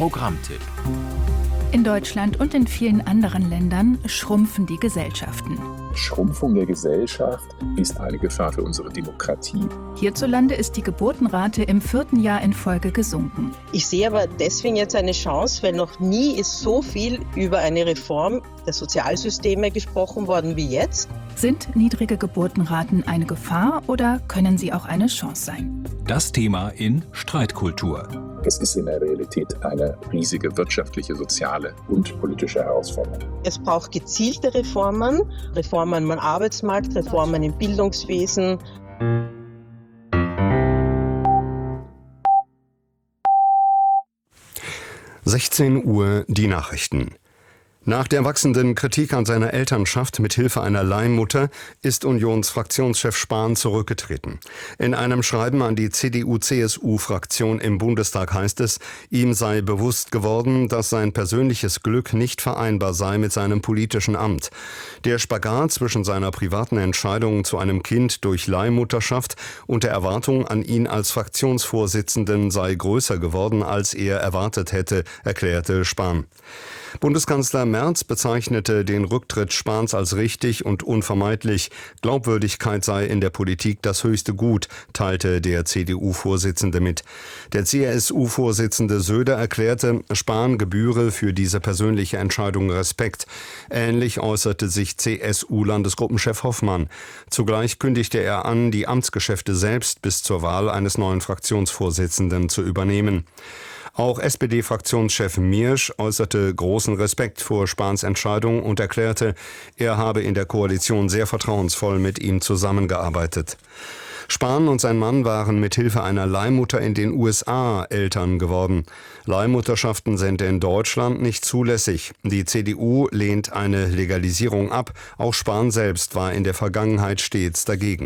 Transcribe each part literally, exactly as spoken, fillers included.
Programmtipp. In Deutschland und in vielen anderen Ländern schrumpfen die Gesellschaften. Schrumpfung der Gesellschaft ist eine Gefahr für unsere Demokratie. Hierzulande ist die Geburtenrate im vierten Jahr in Folge gesunken. Ich sehe aber deswegen jetzt eine Chance, weil noch nie ist so viel über eine Reform der Sozialsysteme gesprochen worden wie jetzt. Sind niedrige Geburtenraten eine Gefahr oder können sie auch eine Chance sein? Das Thema in Streitkultur. Es ist in der Realität eine riesige wirtschaftliche, soziale und politische Herausforderung. Es braucht gezielte Reformen, Reformen am Arbeitsmarkt, Reformen im Bildungswesen. sechzehn Uhr die Nachrichten. Nach der wachsenden Kritik an seiner Elternschaft mit Hilfe einer Leihmutter ist Unionsfraktionschef Spahn zurückgetreten. In einem Schreiben an die C D U-C S U-Fraktion im Bundestag heißt es, ihm sei bewusst geworden, dass sein persönliches Glück nicht vereinbar sei mit seinem politischen Amt. Der Spagat zwischen seiner privaten Entscheidung zu einem Kind durch Leihmutterschaft und der Erwartung an ihn als Fraktionsvorsitzenden sei größer geworden, als er erwartet hätte, erklärte Spahn. Bundeskanzler Merz bezeichnete den Rücktritt Spahns als richtig und unvermeidlich. Glaubwürdigkeit sei in der Politik das höchste Gut, teilte der C D U-Vorsitzende mit. Der C S U-Vorsitzende Söder erklärte, Spahn gebühre für diese persönliche Entscheidung Respekt. Ähnlich äußerte sich C S U-Landesgruppenchef Hoffmann. Zugleich kündigte er an, die Amtsgeschäfte selbst bis zur Wahl eines neuen Fraktionsvorsitzenden zu übernehmen. Auch S P D-Fraktionschef Miersch äußerte großen Respekt vor Spahns Entscheidung und erklärte, er habe in der Koalition sehr vertrauensvoll mit ihm zusammengearbeitet. Spahn und sein Mann waren mit Hilfe einer Leihmutter in den U S A Eltern geworden. Leihmutterschaften sind in Deutschland nicht zulässig. Die C D U lehnt eine Legalisierung ab. Auch Spahn selbst war in der Vergangenheit stets dagegen.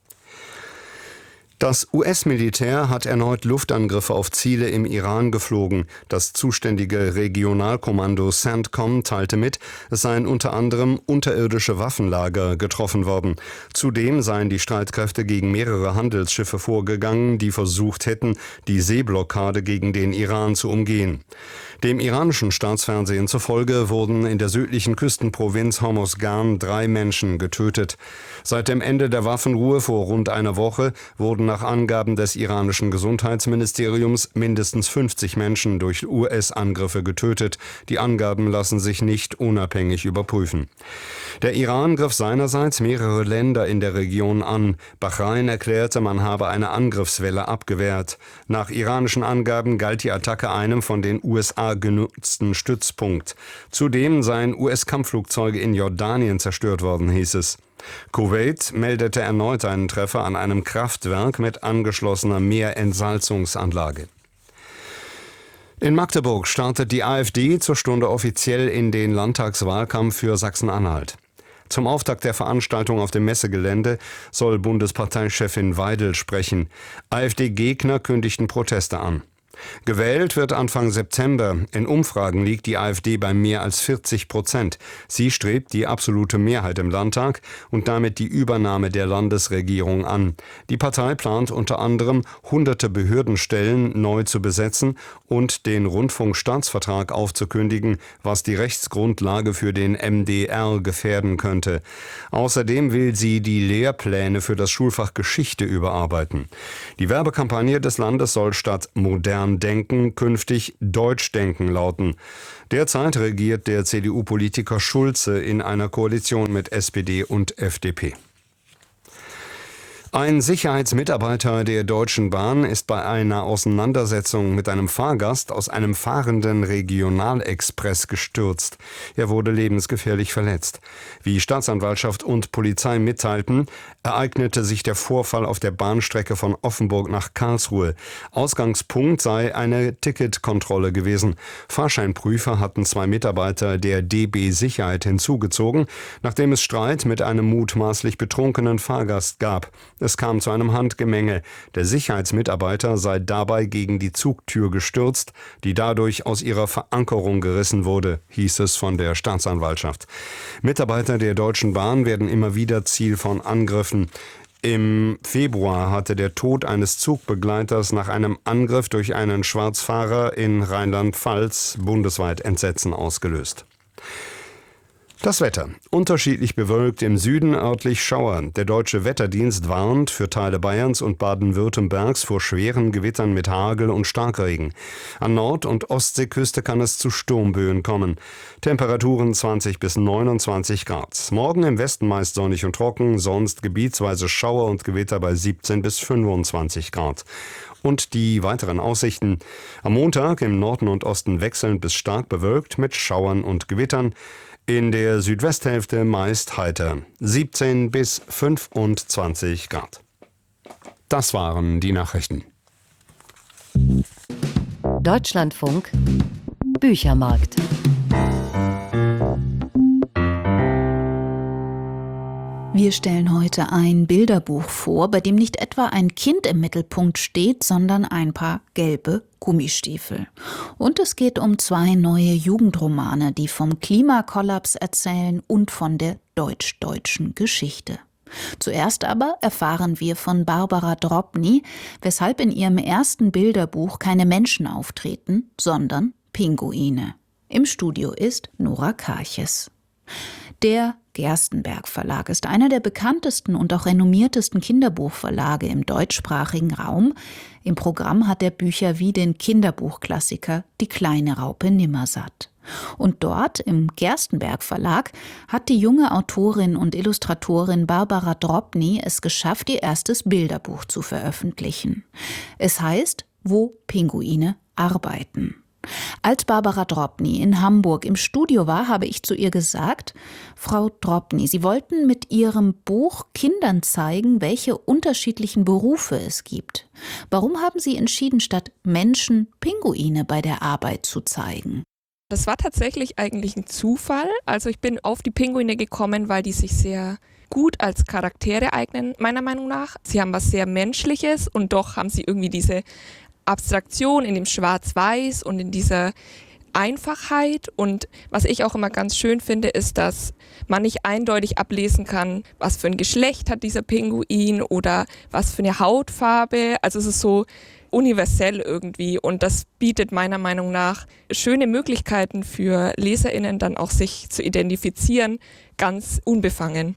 Das U S-Militär hat erneut Luftangriffe auf Ziele im Iran geflogen. Das zuständige Regionalkommando CENTCOM teilte mit, es seien unter anderem unterirdische Waffenlager getroffen worden. Zudem seien die Streitkräfte gegen mehrere Handelsschiffe vorgegangen, die versucht hätten, die Seeblockade gegen den Iran zu umgehen. Dem iranischen Staatsfernsehen zufolge wurden in der südlichen Küstenprovinz Hormozgan drei Menschen getötet. Seit dem Ende der Waffenruhe vor rund einer Woche wurden nach Angaben des iranischen Gesundheitsministeriums mindestens fünfzig Menschen durch U S-Angriffe getötet. Die Angaben lassen sich nicht unabhängig überprüfen. Der Iran griff seinerseits mehrere Länder in der Region an. Bahrain erklärte, man habe eine Angriffswelle abgewehrt. Nach iranischen Angaben galt die Attacke einem von den U S A genutzten Stützpunkt. Zudem seien U S-Kampfflugzeuge in Jordanien zerstört worden, hieß es. Kuwait meldete erneut einen Treffer an einem Kraftwerk mit angeschlossener Meerentsalzungsanlage. In Magdeburg startet die AfD zur Stunde offiziell in den Landtagswahlkampf für Sachsen-Anhalt. Zum Auftakt der Veranstaltung auf dem Messegelände soll Bundesparteichefin Weidel sprechen. AfD-Gegner kündigten Proteste an. Gewählt wird Anfang September. In Umfragen liegt die AfD bei mehr als vierzig Prozent. Sie strebt die absolute Mehrheit im Landtag und damit die Übernahme der Landesregierung an. Die Partei plant unter anderem, hunderte Behördenstellen neu zu besetzen und den Rundfunkstaatsvertrag aufzukündigen, was die Rechtsgrundlage für den M D R gefährden könnte. Außerdem will sie die Lehrpläne für das Schulfach Geschichte überarbeiten. Die Werbekampagne des Landes soll statt modern Denken künftig Deutschdenken lauten. Derzeit regiert der C D U-Politiker Schulze in einer Koalition mit S P D und F D P. Ein Sicherheitsmitarbeiter der Deutschen Bahn ist bei einer Auseinandersetzung mit einem Fahrgast aus einem fahrenden Regionalexpress gestürzt. Er wurde lebensgefährlich verletzt. Wie Staatsanwaltschaft und Polizei mitteilten, ereignete sich der Vorfall auf der Bahnstrecke von Offenburg nach Karlsruhe. Ausgangspunkt sei eine Ticketkontrolle gewesen. Fahrscheinprüfer hatten zwei Mitarbeiter der D B Sicherheit hinzugezogen, nachdem es Streit mit einem mutmaßlich betrunkenen Fahrgast gab. Es kam zu einem Handgemenge. Der Sicherheitsmitarbeiter sei dabei gegen die Zugtür gestürzt, die dadurch aus ihrer Verankerung gerissen wurde, hieß es von der Staatsanwaltschaft. Mitarbeiter der Deutschen Bahn werden immer wieder Ziel von Angriffen. Im Februar hatte der Tod eines Zugbegleiters nach einem Angriff durch einen Schwarzfahrer in Rheinland-Pfalz bundesweit Entsetzen ausgelöst. Das Wetter. Unterschiedlich bewölkt, im Süden örtlich Schauer. Der Deutsche Wetterdienst warnt für Teile Bayerns und Baden-Württembergs vor schweren Gewittern mit Hagel und Starkregen. An Nord- und Ostseeküste kann es zu Sturmböen kommen. Temperaturen zwanzig bis neunundzwanzig Grad. Morgen im Westen meist sonnig und trocken, sonst gebietsweise Schauer und Gewitter bei siebzehn bis fünfundzwanzig Grad. Und die weiteren Aussichten. Am Montag im Norden und Osten wechselnd bis stark bewölkt mit Schauern und Gewittern. In der Südwesthälfte meist heiter, siebzehn bis fünfundzwanzig Grad. Das waren die Nachrichten. Deutschlandfunk Büchermarkt. Wir stellen heute ein Bilderbuch vor, bei dem nicht etwa ein Kind im Mittelpunkt steht, sondern ein paar gelbe Gummistiefel. Und es geht um zwei neue Jugendromane, die vom Klimakollaps erzählen und von der deutsch-deutschen Geschichte. Zuerst aber erfahren wir von Barbara Drobny, weshalb in ihrem ersten Bilderbuch keine Menschen auftreten, sondern Pinguine. Im Studio ist Nora Karches. Der Gerstenberg Verlag ist einer der bekanntesten und auch renommiertesten Kinderbuchverlage im deutschsprachigen Raum. Im Programm hat er Bücher wie den Kinderbuchklassiker Die kleine Raupe Nimmersatt. Und dort, im Gerstenberg Verlag, hat die junge Autorin und Illustratorin Barbara Drobny es geschafft, ihr erstes Bilderbuch zu veröffentlichen. Es heißt »Wo Pinguine arbeiten«. Als Barbara Drobny in Hamburg im Studio war, habe ich zu ihr gesagt: Frau Drobny, Sie wollten mit Ihrem Buch Kindern zeigen, welche unterschiedlichen Berufe es gibt. Warum haben Sie entschieden, statt Menschen Pinguine bei der Arbeit zu zeigen? Das war tatsächlich eigentlich ein Zufall. Also ich bin auf die Pinguine gekommen, weil die sich sehr gut als Charaktere eignen, meiner Meinung nach. Sie haben was sehr Menschliches und doch haben sie irgendwie diese Abstraktion in dem Schwarz-Weiß und in dieser Einfachheit. Und was ich auch immer ganz schön finde, ist, dass man nicht eindeutig ablesen kann, was für ein Geschlecht hat dieser Pinguin oder was für eine Hautfarbe. Also es ist so universell irgendwie und das bietet meiner Meinung nach schöne Möglichkeiten für LeserInnen dann auch sich zu identifizieren, ganz unbefangen.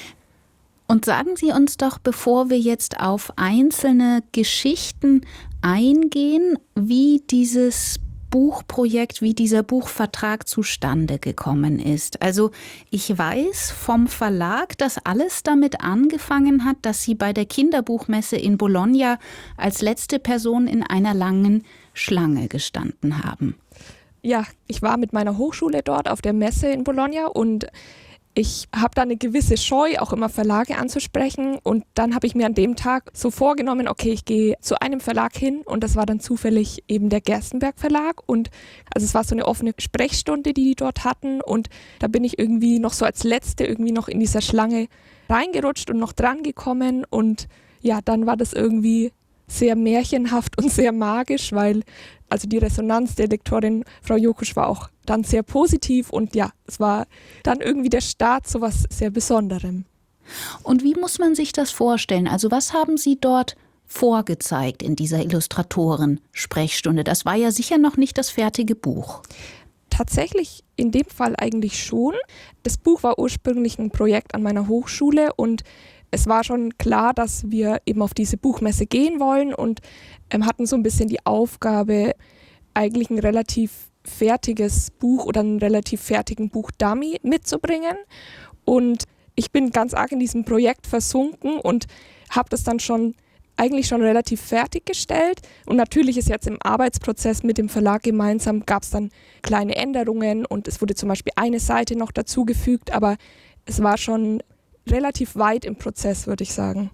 Und sagen Sie uns doch, bevor wir jetzt auf einzelne Geschichten eingehen, wie dieses Buchprojekt, wie dieser Buchvertrag zustande gekommen ist. Also ich weiß vom Verlag, dass alles damit angefangen hat, dass Sie bei der Kinderbuchmesse in Bologna als letzte Person in einer langen Schlange gestanden haben. Ja, ich war mit meiner Hochschule dort auf der Messe in Bologna und ich habe da eine gewisse Scheu, auch immer Verlage anzusprechen. Und dann habe ich mir an dem Tag so vorgenommen, okay, ich gehe zu einem Verlag hin und das war dann zufällig eben der Gerstenberg Verlag. Und also es war so eine offene Sprechstunde, die die dort hatten. Und da bin ich irgendwie noch so als Letzte irgendwie noch in dieser Schlange reingerutscht und noch dran gekommen. Und ja, dann war das irgendwie sehr märchenhaft und sehr magisch, weil also die Resonanz der Lektorin Frau Jokusch war auch dann sehr positiv und ja, es war dann irgendwie der Start zu was sehr Besonderem. Und wie muss man sich das vorstellen? Also was haben Sie dort vorgezeigt in dieser Illustratoren-Sprechstunde? Das war ja sicher noch nicht das fertige Buch. Tatsächlich in dem Fall eigentlich schon. Das Buch war ursprünglich ein Projekt an meiner Hochschule und es war schon klar, dass wir eben auf diese Buchmesse gehen wollen und ähm, hatten so ein bisschen die Aufgabe, eigentlich ein relativ fertiges Buch oder einen relativ fertigen Buchdummy mitzubringen. Und ich bin ganz arg in diesem Projekt versunken und habe das dann schon eigentlich schon relativ fertiggestellt. Und natürlich ist jetzt im Arbeitsprozess mit dem Verlag gemeinsam, gab es dann kleine Änderungen und es wurde zum Beispiel eine Seite noch dazugefügt, aber es war schon relativ weit im Prozess, würde ich sagen.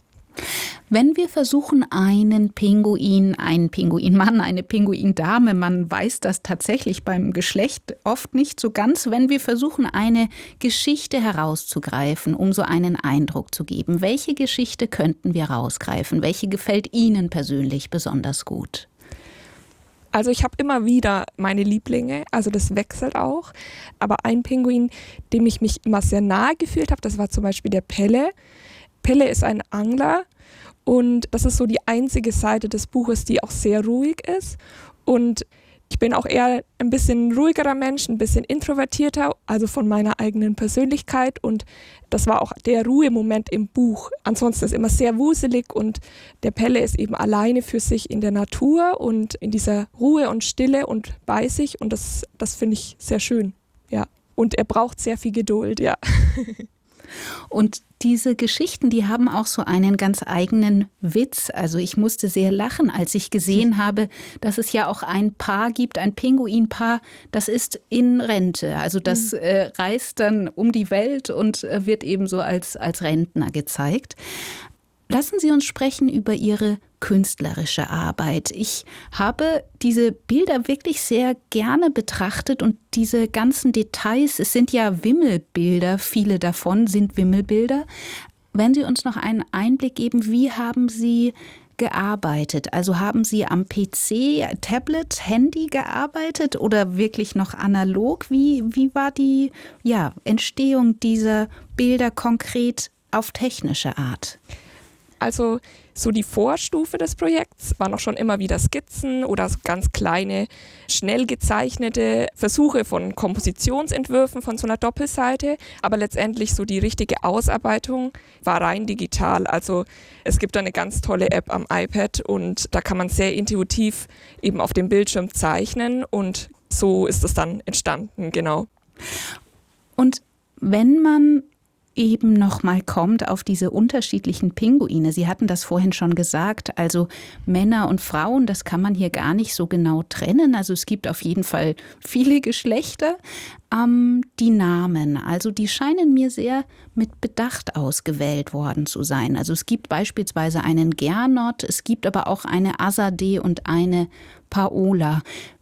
Wenn wir versuchen, einen Pinguin, einen Pinguinmann, eine Pinguindame, man weiß das tatsächlich beim Geschlecht oft nicht so ganz, wenn wir versuchen, eine Geschichte herauszugreifen, um so einen Eindruck zu geben, welche Geschichte könnten wir rausgreifen? Welche gefällt Ihnen persönlich besonders gut? Also ich habe immer wieder meine Lieblinge, also das wechselt auch. Aber ein Pinguin, dem ich mich immer sehr nahe gefühlt habe, das war zum Beispiel der Pelle. Pelle ist ein Angler und das ist so die einzige Seite des Buches, die auch sehr ruhig ist. Und ich bin auch eher ein bisschen ruhigerer Mensch, ein bisschen introvertierter, also von meiner eigenen Persönlichkeit. Und das war auch der Ruhemoment im Buch. Ansonsten ist es immer sehr wuselig und der Pelle ist eben alleine für sich in der Natur und in dieser Ruhe und Stille und bei sich. Und das, das finde ich sehr schön, ja. Und er braucht sehr viel Geduld, ja. Und diese Geschichten, die haben auch so einen ganz eigenen Witz. Also ich musste sehr lachen, als ich gesehen habe, dass es ja auch ein Paar gibt, ein Pinguinpaar, das ist in Rente. Also das äh, reist dann um die Welt und äh, wird eben so als, als Rentner gezeigt. Lassen Sie uns sprechen über Ihre künstlerische Arbeit. Ich habe diese Bilder wirklich sehr gerne betrachtet und diese ganzen Details, es sind ja Wimmelbilder, viele davon sind Wimmelbilder. Wenn Sie uns noch einen Einblick geben, wie haben Sie gearbeitet? Also haben Sie am P C, Tablet, Handy gearbeitet oder wirklich noch analog? Wie, wie war die ja, Entstehung dieser Bilder konkret auf technische Art? Also so die Vorstufe des Projekts waren auch schon immer wieder Skizzen oder so ganz kleine, schnell gezeichnete Versuche von Kompositionsentwürfen von so einer Doppelseite. Aber letztendlich so die richtige Ausarbeitung war rein digital. Also es gibt da eine ganz tolle App am iPad und da kann man sehr intuitiv eben auf dem Bildschirm zeichnen und so ist es dann entstanden, genau. Und wenn man eben nochmal kommt auf diese unterschiedlichen Pinguine. Sie hatten das vorhin schon gesagt, also Männer und Frauen, das kann man hier gar nicht so genau trennen. Also es gibt auf jeden Fall viele Geschlechter. Ähm, die Namen, also die scheinen mir sehr mit Bedacht ausgewählt worden zu sein. Also es gibt beispielsweise einen Gernot, es gibt aber auch eine Azadeh und eine Paola.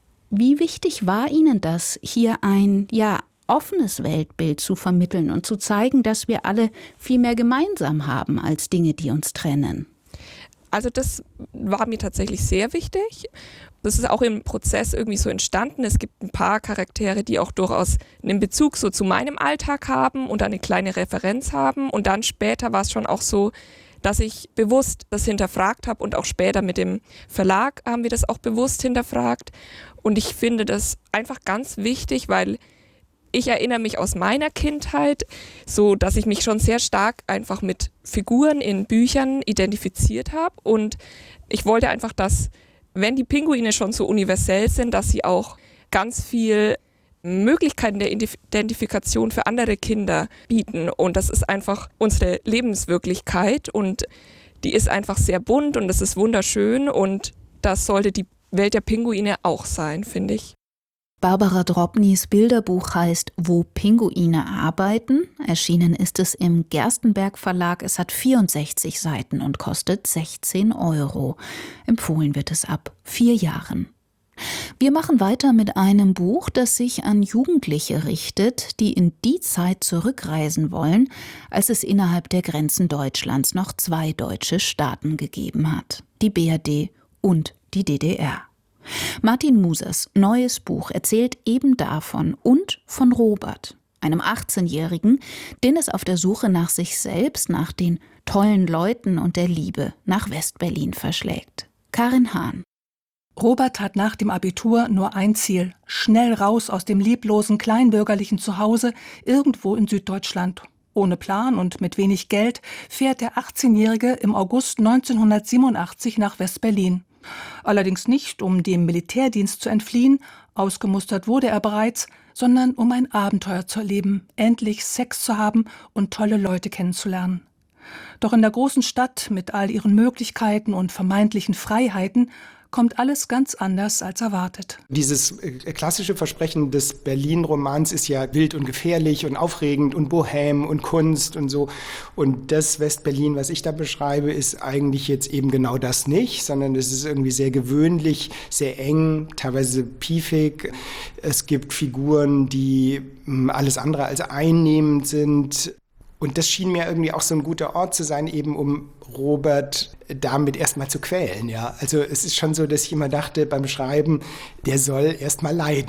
Wie wichtig war Ihnen das, hier ein, ja, offenes Weltbild zu vermitteln und zu zeigen, dass wir alle viel mehr gemeinsam haben als Dinge, die uns trennen? Also das war mir tatsächlich sehr wichtig. Das ist auch im Prozess irgendwie so entstanden. Es gibt ein paar Charaktere, die auch durchaus einen Bezug so zu meinem Alltag haben und eine kleine Referenz haben. Und dann später war es schon auch so, dass ich bewusst das hinterfragt habe und auch später mit dem Verlag haben wir das auch bewusst hinterfragt. Und ich finde das einfach ganz wichtig, weil ich erinnere mich aus meiner Kindheit, so dass ich mich schon sehr stark einfach mit Figuren in Büchern identifiziert habe. Und ich wollte einfach, dass, wenn die Pinguine schon so universell sind, dass sie auch ganz viel Möglichkeiten der Identifikation für andere Kinder bieten. Und das ist einfach unsere Lebenswirklichkeit und die ist einfach sehr bunt und das ist wunderschön und das sollte die Welt der Pinguine auch sein, finde ich. Barbara Drobnys Bilderbuch heißt »Wo Pinguine arbeiten«. Erschienen ist es im Gerstenberg Verlag. Es hat vierundsechzig Seiten und kostet sechzehn Euro. Empfohlen wird es ab vier Jahren. Wir machen weiter mit einem Buch, das sich an Jugendliche richtet, die in die Zeit zurückreisen wollen, als es innerhalb der Grenzen Deutschlands noch zwei deutsche Staaten gegeben hat. Die B R D und die D D R. Martin Musers neues Buch erzählt eben davon und von Robert, einem achtzehnjährigen, den es auf der Suche nach sich selbst, nach den tollen Leuten und der Liebe nach West-Berlin verschlägt. Karin Hahn. Robert hat nach dem Abitur nur ein Ziel: schnell raus aus dem lieblosen, kleinbürgerlichen Zuhause irgendwo in Süddeutschland. Ohne Plan und mit wenig Geld fährt der achtzehnjährige im August neunzehnhundertsiebenundachtzig nach West-Berlin. Allerdings nicht, um dem Militärdienst zu entfliehen, ausgemustert wurde er bereits, sondern um ein Abenteuer zu erleben, endlich Sex zu haben und tolle Leute kennenzulernen. Doch in der großen Stadt mit all ihren Möglichkeiten und vermeintlichen Freiheiten kommt alles ganz anders als erwartet. Dieses klassische Versprechen des Berlin-Romans ist ja wild und gefährlich und aufregend und bohem und Kunst und so. Und das West-Berlin, was ich da beschreibe, ist eigentlich jetzt eben genau das nicht, sondern es ist irgendwie sehr gewöhnlich, sehr eng, teilweise piefig. Es gibt Figuren, die alles andere als einnehmend sind. Und das schien mir irgendwie auch so ein guter Ort zu sein, eben um Robert damit erstmal zu quälen. Ja. Also es ist schon so, dass ich immer dachte beim Schreiben, der soll erstmal leiden.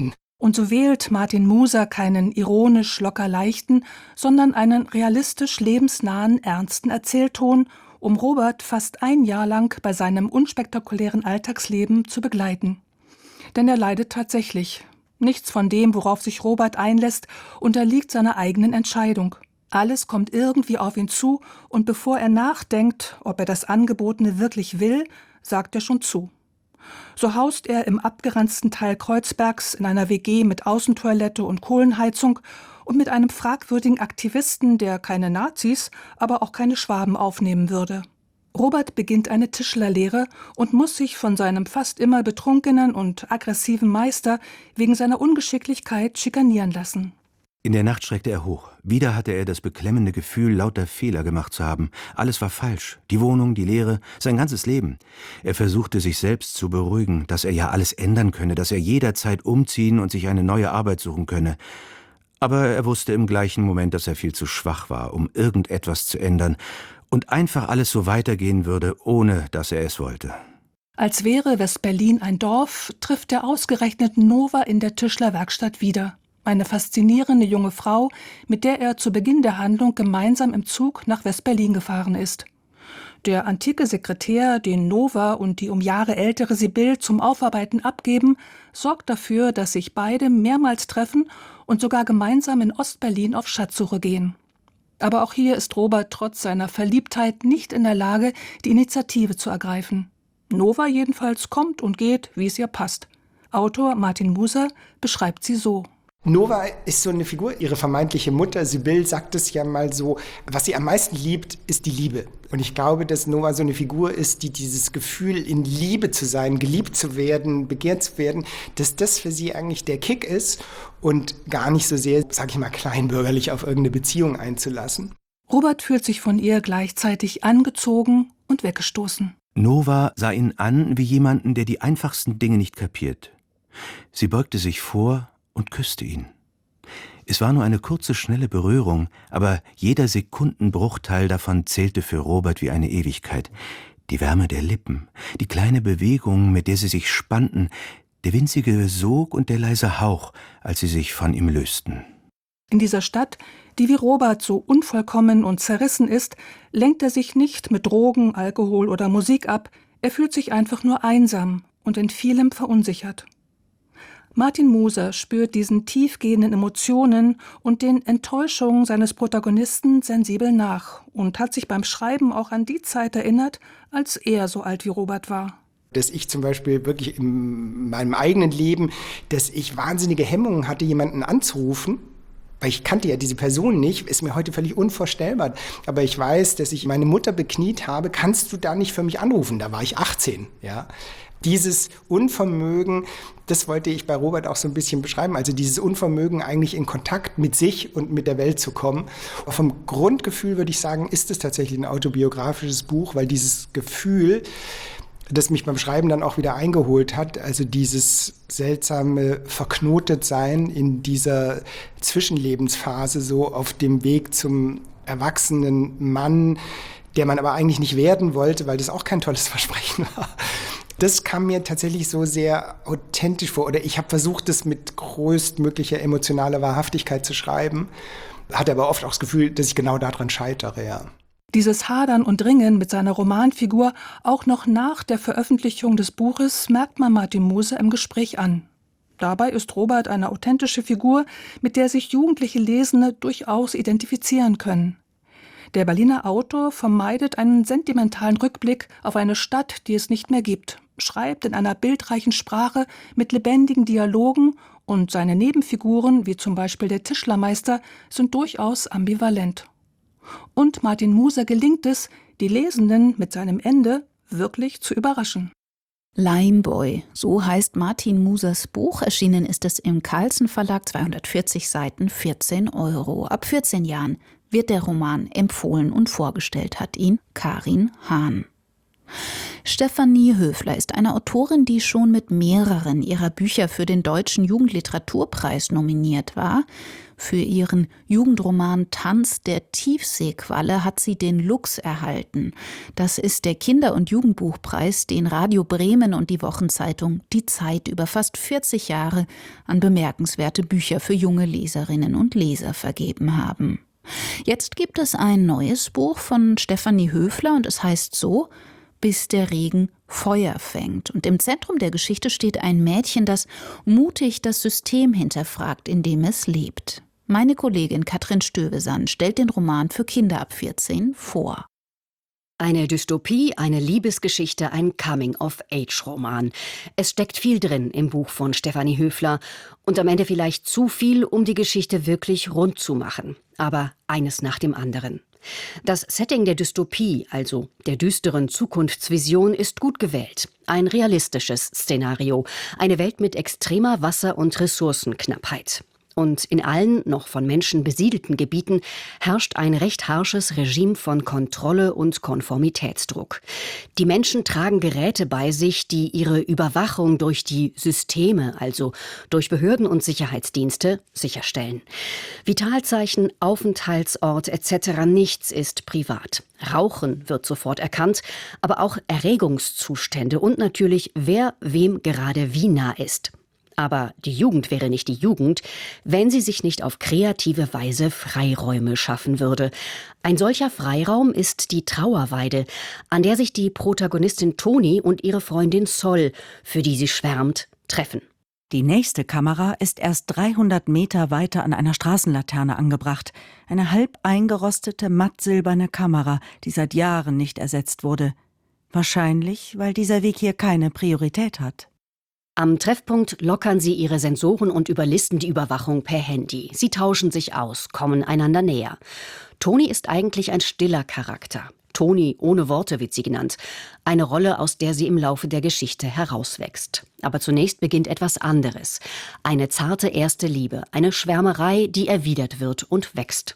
Und so wählt Martin Muser keinen ironisch locker leichten, sondern einen realistisch lebensnahen, ernsten Erzählton, um Robert fast ein Jahr lang bei seinem unspektakulären Alltagsleben zu begleiten. Denn er leidet tatsächlich. Nichts von dem, worauf sich Robert einlässt, unterliegt seiner eigenen Entscheidung. Alles kommt irgendwie auf ihn zu, und bevor er nachdenkt, ob er das Angebotene wirklich will, sagt er schon zu. So haust er im abgeranzten Teil Kreuzbergs in einer W G mit Außentoilette und Kohlenheizung und mit einem fragwürdigen Aktivisten, der keine Nazis, aber auch keine Schwaben aufnehmen würde. Robert beginnt eine Tischlerlehre und muss sich von seinem fast immer betrunkenen und aggressiven Meister wegen seiner Ungeschicklichkeit schikanieren lassen. In der Nacht schreckte er hoch. Wieder hatte er das beklemmende Gefühl, lauter Fehler gemacht zu haben. Alles war falsch. Die Wohnung, die Lehre, sein ganzes Leben. Er versuchte sich selbst zu beruhigen, dass er ja alles ändern könne, dass er jederzeit umziehen und sich eine neue Arbeit suchen könne. Aber er wusste im gleichen Moment, dass er viel zu schwach war, um irgendetwas zu ändern und einfach alles so weitergehen würde, ohne dass er es wollte. Als wäre West-Berlin ein Dorf, trifft er ausgerechnet Nova in der Tischlerwerkstatt wieder. Eine faszinierende junge Frau, mit der er zu Beginn der Handlung gemeinsam im Zug nach West-Berlin gefahren ist. Der antike Sekretär, den Nova und die um Jahre ältere Sibylle zum Aufarbeiten abgeben, sorgt dafür, dass sich beide mehrmals treffen und sogar gemeinsam in Ostberlin auf Schatzsuche gehen. Aber auch hier ist Robert trotz seiner Verliebtheit nicht in der Lage, die Initiative zu ergreifen. Nova jedenfalls kommt und geht, wie es ihr passt. Autor Martin Muser beschreibt sie so. Nova ist so eine Figur, ihre vermeintliche Mutter, Sibylle, sagt es ja mal so, was sie am meisten liebt, ist die Liebe. Und ich glaube, dass Nova so eine Figur ist, die dieses Gefühl, in Liebe zu sein, geliebt zu werden, begehrt zu werden, dass das für sie eigentlich der Kick ist und gar nicht so sehr, sag ich mal, kleinbürgerlich auf irgendeine Beziehung einzulassen. Robert fühlt sich von ihr gleichzeitig angezogen und weggestoßen. Nova sah ihn an wie jemanden, der die einfachsten Dinge nicht kapiert. Sie beugte sich vor und küsste ihn. Es war nur eine kurze, schnelle Berührung, aber jeder Sekundenbruchteil davon zählte für Robert wie eine Ewigkeit. Die Wärme der Lippen, die kleine Bewegung, mit der sie sich spannten, der winzige Sog und der leise Hauch, als sie sich von ihm lösten. In dieser Stadt, die wie Robert so unvollkommen und zerrissen ist, lenkt er sich nicht mit Drogen, Alkohol oder Musik ab, er fühlt sich einfach nur einsam und in vielem verunsichert. Martin Muser spürt diesen tiefgehenden Emotionen und den Enttäuschungen seines Protagonisten sensibel nach und hat sich beim Schreiben auch an die Zeit erinnert, als er so alt wie Robert war. Dass ich zum Beispiel wirklich in meinem eigenen Leben, dass ich wahnsinnige Hemmungen hatte, jemanden anzurufen, weil ich kannte ja diese Person nicht, ist mir heute völlig unvorstellbar. Aber ich weiß, dass ich meine Mutter bekniet habe, kannst du da nicht für mich anrufen? Da war ich achtzehn, ja. Dieses Unvermögen, das wollte ich bei Robert auch so ein bisschen beschreiben, also dieses Unvermögen, eigentlich in Kontakt mit sich und mit der Welt zu kommen. Vom Grundgefühl würde ich sagen, ist es tatsächlich ein autobiografisches Buch, weil dieses Gefühl, das mich beim Schreiben dann auch wieder eingeholt hat, also dieses seltsame Verknotetsein in dieser Zwischenlebensphase, so auf dem Weg zum erwachsenen Mann, der man aber eigentlich nicht werden wollte, weil das auch kein tolles Versprechen war. Das kam mir tatsächlich so sehr authentisch vor. Oder ich habe versucht, das mit größtmöglicher emotionaler Wahrhaftigkeit zu schreiben, hatte aber oft auch das Gefühl, dass ich genau daran scheitere, ja. Dieses Hadern und Ringen mit seiner Romanfigur, auch noch nach der Veröffentlichung des Buches, merkt man Martin Muser im Gespräch an. Dabei ist Robert eine authentische Figur, mit der sich jugendliche Lesende durchaus identifizieren können. Der Berliner Autor vermeidet einen sentimentalen Rückblick auf eine Stadt, die es nicht mehr gibt, schreibt in einer bildreichen Sprache mit lebendigen Dialogen und seine Nebenfiguren, wie zum Beispiel der Tischlermeister, sind durchaus ambivalent. Und Martin Muser gelingt es, die Lesenden mit seinem Ende wirklich zu überraschen. Limeboy, so heißt Martin Musers Buch. Erschienen ist es im Carlsen Verlag, zweihundertvierzig Seiten, vierzehn Euro. Ab vierzehn Jahren wird der Roman empfohlen und vorgestellt hat ihn Karin Hahn. Stefanie Höfler ist eine Autorin, die schon mit mehreren ihrer Bücher für den Deutschen Jugendliteraturpreis nominiert war. Für ihren Jugendroman Tanz der Tiefseequalle hat sie den Lux erhalten. Das ist der Kinder- und Jugendbuchpreis, den Radio Bremen und die Wochenzeitung Die Zeit über fast vierzig Jahre an bemerkenswerte Bücher für junge Leserinnen und Leser vergeben haben. Jetzt gibt es ein neues Buch von Stefanie Höfler und es heißt so: Bis der Regen Feuer fängt. Und im Zentrum der Geschichte steht ein Mädchen, das mutig das System hinterfragt, in dem es lebt. Meine Kollegin Katrin Stövesand stellt den Roman für Kinder ab vierzehn vor. Eine Dystopie, eine Liebesgeschichte, ein Coming-of-Age-Roman. Es steckt viel drin im Buch von Stefanie Höfler und am Ende vielleicht zu viel, um die Geschichte wirklich rund zu machen. Aber eines nach dem anderen. Das Setting der Dystopie, also der düsteren Zukunftsvision, ist gut gewählt. Ein realistisches Szenario, eine Welt mit extremer Wasser- und Ressourcenknappheit. Und in allen noch von Menschen besiedelten Gebieten herrscht ein recht harsches Regime von Kontrolle und Konformitätsdruck. Die Menschen tragen Geräte bei sich, die ihre Überwachung durch die Systeme, also durch Behörden und Sicherheitsdienste, sicherstellen. Vitalzeichen, Aufenthaltsort et cetera, nichts ist privat. Rauchen wird sofort erkannt, aber auch Erregungszustände und natürlich, wer wem gerade wie nah ist. Aber die Jugend wäre nicht die Jugend, wenn sie sich nicht auf kreative Weise Freiräume schaffen würde. Ein solcher Freiraum ist die Trauerweide, an der sich die Protagonistin Toni und ihre Freundin Sol, für die sie schwärmt, treffen. Die nächste Kamera ist erst dreihundert Meter weiter an einer Straßenlaterne angebracht. Eine halb eingerostete, mattsilberne Kamera, die seit Jahren nicht ersetzt wurde. Wahrscheinlich, weil dieser Weg hier keine Priorität hat. Am Treffpunkt lockern sie ihre Sensoren und überlisten die Überwachung per Handy. Sie tauschen sich aus, kommen einander näher. Toni ist eigentlich ein stiller Charakter. Toni ohne Worte wird sie genannt. Eine Rolle, aus der sie im Laufe der Geschichte herauswächst. Aber zunächst beginnt etwas anderes. Eine zarte erste Liebe, eine Schwärmerei, die erwidert wird und wächst.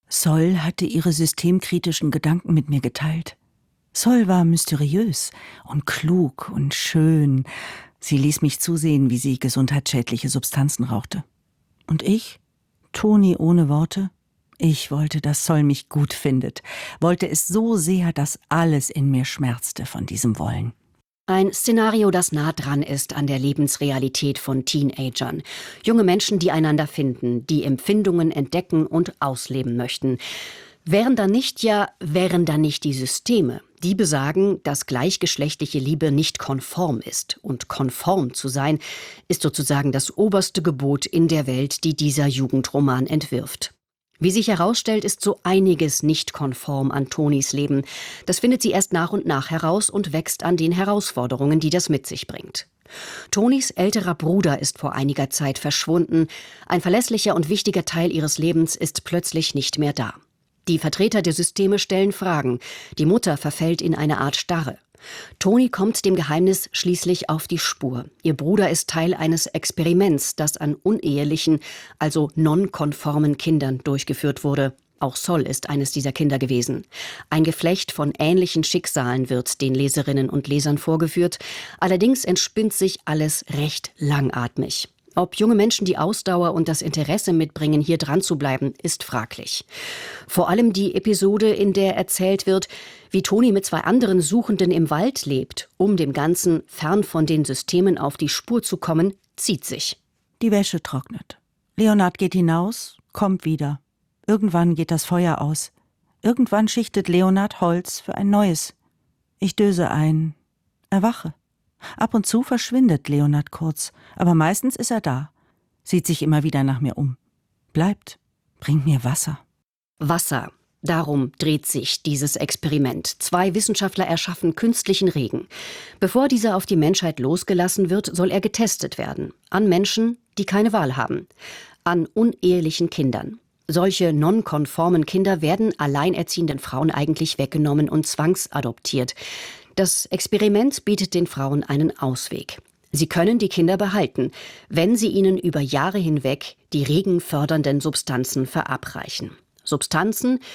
Sol hatte ihre systemkritischen Gedanken mit mir geteilt. Sol war mysteriös und klug und schön. Sie ließ mich zusehen, wie sie gesundheitsschädliche Substanzen rauchte. Und ich, Toni ohne Worte, ich wollte, dass Sol mich gut findet, wollte es so sehr, dass alles in mir schmerzte von diesem Wollen. Ein Szenario, das nah dran ist an der Lebensrealität von Teenagern. Junge Menschen, die einander finden, die Empfindungen entdecken und ausleben möchten. Wären da nicht ja, wären da nicht die Systeme, die besagen, dass gleichgeschlechtliche Liebe nicht konform ist. Und konform zu sein, ist sozusagen das oberste Gebot in der Welt, die dieser Jugendroman entwirft. Wie sich herausstellt, ist so einiges nicht konform an Tonis Leben. Das findet sie erst nach und nach heraus und wächst an den Herausforderungen, die das mit sich bringt. Tonis älterer Bruder ist vor einiger Zeit verschwunden. Ein verlässlicher und wichtiger Teil ihres Lebens ist plötzlich nicht mehr da. Die Vertreter der Systeme stellen Fragen. Die Mutter verfällt in eine Art Starre. Toni kommt dem Geheimnis schließlich auf die Spur. Ihr Bruder ist Teil eines Experiments, das an unehelichen, also nonkonformen Kindern durchgeführt wurde. Auch Sol ist eines dieser Kinder gewesen. Ein Geflecht von ähnlichen Schicksalen wird den Leserinnen und Lesern vorgeführt. Allerdings entspinnt sich alles recht langatmig. Ob junge Menschen die Ausdauer und das Interesse mitbringen, hier dran zu bleiben, ist fraglich. Vor allem die Episode, in der erzählt wird, wie Toni mit zwei anderen Suchenden im Wald lebt, um dem Ganzen fern von den Systemen auf die Spur zu kommen, zieht sich. Die Wäsche trocknet. Leonard geht hinaus, kommt wieder. Irgendwann geht das Feuer aus. Irgendwann schichtet Leonard Holz für ein neues. Ich döse ein, erwache. Ab und zu verschwindet Leonard kurz, aber meistens ist er da, sieht sich immer wieder nach mir um, bleibt, bringt mir Wasser. Wasser. Darum dreht sich dieses Experiment. Zwei Wissenschaftler erschaffen künstlichen Regen. Bevor dieser auf die Menschheit losgelassen wird, soll er getestet werden. An Menschen, die keine Wahl haben. An unehelichen Kindern. Solche nonkonformen Kinder werden alleinerziehenden Frauen eigentlich weggenommen und zwangsadoptiert. Das Experiment bietet den Frauen einen Ausweg. Sie können die Kinder behalten, wenn sie ihnen über Jahre hinweg die regenfördernden Substanzen verabreichen. Substanzen,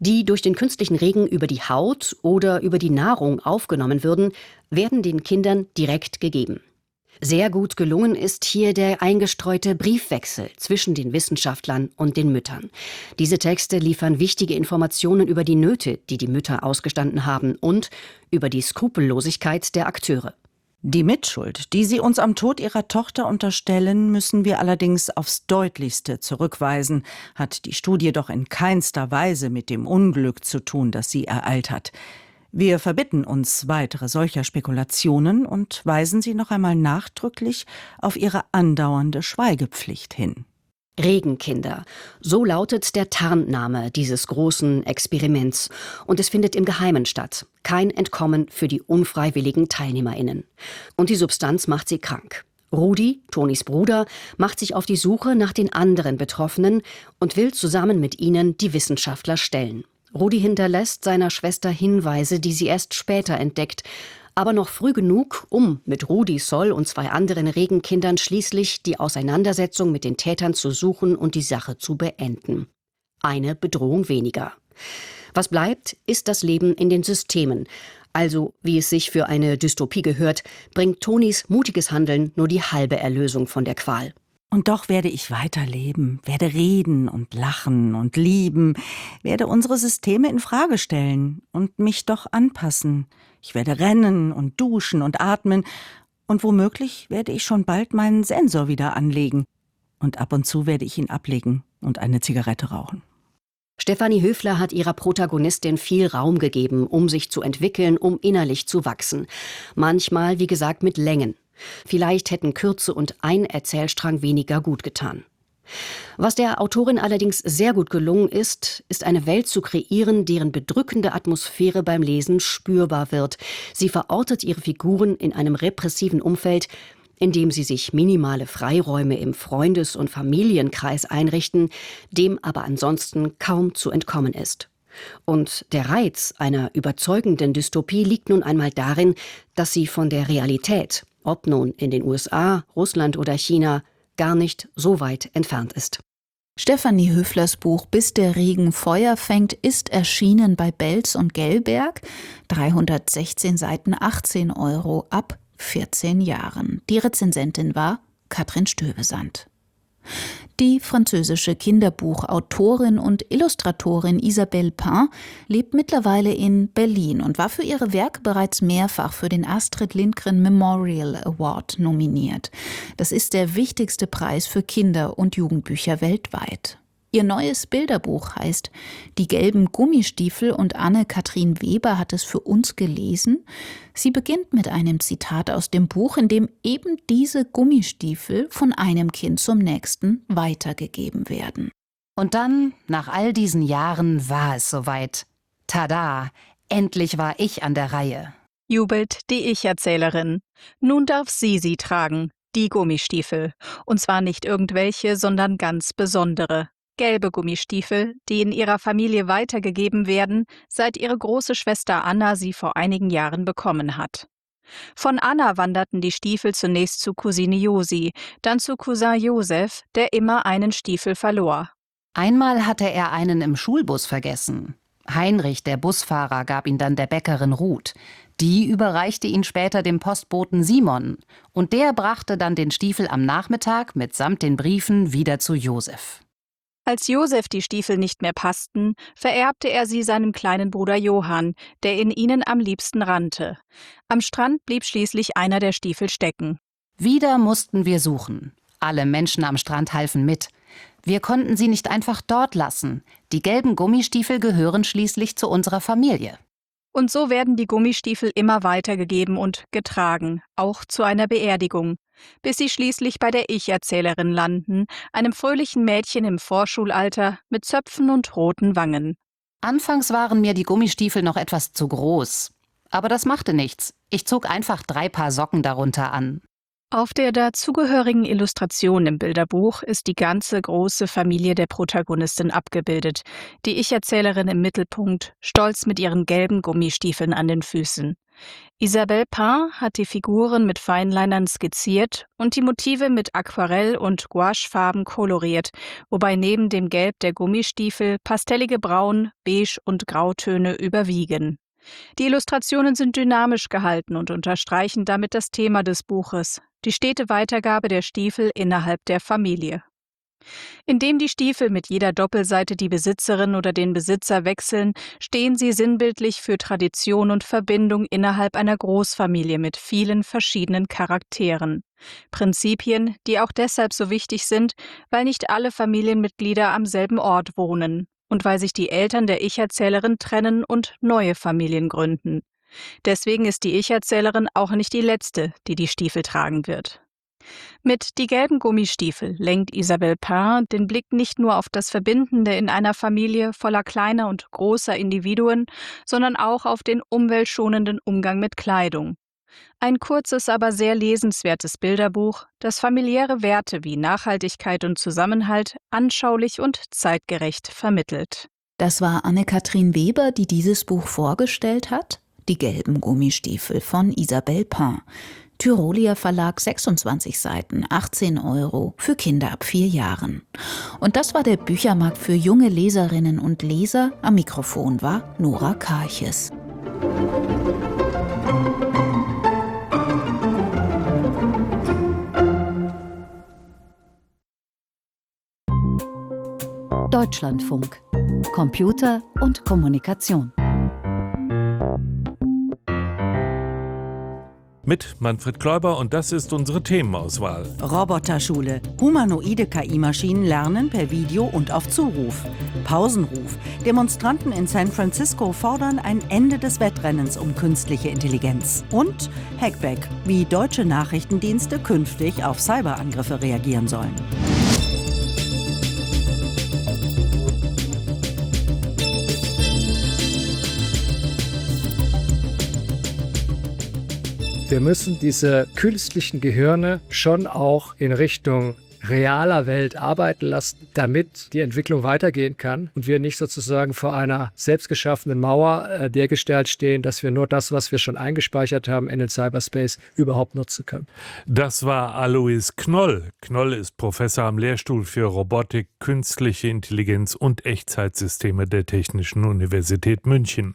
die durch den künstlichen Regen über die Haut oder über die Nahrung aufgenommen würden, werden den Kindern direkt gegeben. Sehr gut gelungen ist hier der eingestreute Briefwechsel zwischen den Wissenschaftlern und den Müttern. Diese Texte liefern wichtige Informationen über die Nöte, die die Mütter ausgestanden haben, und über die Skrupellosigkeit der Akteure. Die Mitschuld, die sie uns am Tod ihrer Tochter unterstellen, müssen wir allerdings aufs Deutlichste zurückweisen, hat die Studie doch in keinster Weise mit dem Unglück zu tun, das sie ereilt hat. Wir verbitten uns weitere solcher Spekulationen und weisen sie noch einmal nachdrücklich auf ihre andauernde Schweigepflicht hin. Regenkinder, so lautet der Tarnname dieses großen Experiments, und es findet im Geheimen statt. Kein Entkommen für die unfreiwilligen TeilnehmerInnen. Und die Substanz macht sie krank. Rudi, Tonis Bruder, macht sich auf die Suche nach den anderen Betroffenen und will zusammen mit ihnen die Wissenschaftler stellen. Rudi hinterlässt seiner Schwester Hinweise, die sie erst später entdeckt, aber noch früh genug, um mit Rudi Soll und zwei anderen Regenkindern schließlich die Auseinandersetzung mit den Tätern zu suchen und die Sache zu beenden. Eine Bedrohung weniger. Was bleibt, ist das Leben in den Systemen. Also, wie es sich für eine Dystopie gehört, bringt Tonis mutiges Handeln nur die halbe Erlösung von der Qual. Und doch werde ich weiterleben, werde reden und lachen und lieben, werde unsere Systeme in Frage stellen und mich doch anpassen. Ich werde rennen und duschen und atmen und womöglich werde ich schon bald meinen Sensor wieder anlegen. Und ab und zu werde ich ihn ablegen und eine Zigarette rauchen. Stefanie Höfler hat ihrer Protagonistin viel Raum gegeben, um sich zu entwickeln, um innerlich zu wachsen. Manchmal, wie gesagt, mit Längen. Vielleicht hätten Kürze und ein Erzählstrang weniger gut getan. Was der Autorin allerdings sehr gut gelungen ist, ist eine Welt zu kreieren, deren bedrückende Atmosphäre beim Lesen spürbar wird. Sie verortet ihre Figuren in einem repressiven Umfeld, in dem sie sich minimale Freiräume im Freundes- und Familienkreis einrichten, dem aber ansonsten kaum zu entkommen ist. Und der Reiz einer überzeugenden Dystopie liegt nun einmal darin, dass sie von der Realität, ob nun in den U S A, Russland oder China, gar nicht so weit entfernt ist. Stefanie Höflers Buch Bis der Regen Feuer fängt ist erschienen bei Belz und Gelberg, dreihundertsechzehn Seiten, achtzehn Euro, ab vierzehn Jahren. Die Rezensentin war Katrin Stöbesand. Die französische Kinderbuchautorin und Illustratorin Isabelle Pain lebt mittlerweile in Berlin und war für ihre Werke bereits mehrfach für den Astrid Lindgren Memorial Award nominiert. Das ist der wichtigste Preis für Kinder- und Jugendbücher weltweit. Ihr neues Bilderbuch heißt Die gelben Gummistiefel und Anne-Kathrin Weber hat es für uns gelesen. Sie beginnt mit einem Zitat aus dem Buch, in dem eben diese Gummistiefel von einem Kind zum nächsten weitergegeben werden. Und dann, nach all diesen Jahren, war es soweit. Tada! Endlich war ich an der Reihe. Jubelt die Ich-Erzählerin. Nun darf sie sie tragen, die Gummistiefel. Und zwar nicht irgendwelche, sondern ganz besondere. Gelbe Gummistiefel, die in ihrer Familie weitergegeben werden, seit ihre große Schwester Anna sie vor einigen Jahren bekommen hat. Von Anna wanderten die Stiefel zunächst zu Cousine Josi, dann zu Cousin Josef, der immer einen Stiefel verlor. Einmal hatte er einen im Schulbus vergessen. Heinrich, der Busfahrer, gab ihn dann der Bäckerin Ruth. Die überreichte ihn später dem Postboten Simon. Und der brachte dann den Stiefel am Nachmittag mitsamt den Briefen wieder zu Josef. Als Josef die Stiefel nicht mehr passten, vererbte er sie seinem kleinen Bruder Johann, der in ihnen am liebsten rannte. Am Strand blieb schließlich einer der Stiefel stecken. Wieder mussten wir suchen. Alle Menschen am Strand halfen mit. Wir konnten sie nicht einfach dort lassen. Die gelben Gummistiefel gehören schließlich zu unserer Familie. Und so werden die Gummistiefel immer weitergegeben und getragen, auch zu einer Beerdigung, bis sie schließlich bei der Ich-Erzählerin landen, einem fröhlichen Mädchen im Vorschulalter mit Zöpfen und roten Wangen. Anfangs waren mir die Gummistiefel noch etwas zu groß. Aber das machte nichts. Ich zog einfach drei Paar Socken darunter an. Auf der dazugehörigen Illustration im Bilderbuch ist die ganze große Familie der Protagonistin abgebildet. Die Ich-Erzählerin im Mittelpunkt, stolz mit ihren gelben Gummistiefeln an den Füßen. Isabelle Pin hat die Figuren mit Feinlinern skizziert und die Motive mit Aquarell- und Gouachefarben koloriert, wobei neben dem Gelb der Gummistiefel pastellige Braun-, Beige- und Grautöne überwiegen. Die Illustrationen sind dynamisch gehalten und unterstreichen damit das Thema des Buches, die stete Weitergabe der Stiefel innerhalb der Familie. Indem die Stiefel mit jeder Doppelseite die Besitzerin oder den Besitzer wechseln, stehen sie sinnbildlich für Tradition und Verbindung innerhalb einer Großfamilie mit vielen verschiedenen Charakteren. Prinzipien, die auch deshalb so wichtig sind, weil nicht alle Familienmitglieder am selben Ort wohnen und weil sich die Eltern der Ich-Erzählerin trennen und neue Familien gründen. Deswegen ist die Ich-Erzählerin auch nicht die Letzte, die die Stiefel tragen wird. Mit Die gelben Gummistiefel lenkt Isabelle Pin den Blick nicht nur auf das Verbindende in einer Familie voller kleiner und großer Individuen, sondern auch auf den umweltschonenden Umgang mit Kleidung. Ein kurzes, aber sehr lesenswertes Bilderbuch, das familiäre Werte wie Nachhaltigkeit und Zusammenhalt anschaulich und zeitgerecht vermittelt. Das war Anne-Kathrin Weber, die dieses Buch vorgestellt hat. Die gelben Gummistiefel von Isabelle Pin. Tyrolia Verlag, sechsundzwanzig Seiten, achtzehn Euro für Kinder ab vier Jahren. Und das war der Büchermarkt für junge Leserinnen und Leser. Am Mikrofon war Nora Karches. Deutschlandfunk. Computer und Kommunikation. Mit Manfred Kläuber und das ist unsere Themenauswahl. Roboterschule. Humanoide K I-Maschinen lernen per Video und auf Zuruf. Pausenruf. Demonstranten in San Francisco fordern ein Ende des Wettrennens um künstliche Intelligenz. Und Hackback, wie deutsche Nachrichtendienste künftig auf Cyberangriffe reagieren sollen. Wir müssen diese künstlichen Gehirne schon auch in Richtung realer Welt arbeiten lassen, damit die Entwicklung weitergehen kann und wir nicht sozusagen vor einer selbstgeschaffenen Mauer äh, dergestalt stehen, dass wir nur das, was wir schon eingespeichert haben in den Cyberspace, überhaupt nutzen können. Das war Alois Knoll. Knoll ist Professor am Lehrstuhl für Robotik, Künstliche Intelligenz und Echtzeitsysteme der Technischen Universität München.